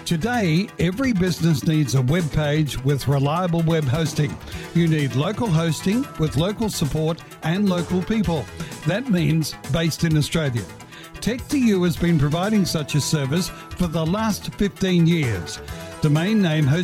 Today, every business needs a web page with reliable web hosting. You need local hosting with local support and local people. That means based in Australia. Tech2U has been providing such a service for the last 15 years. Domain name hosting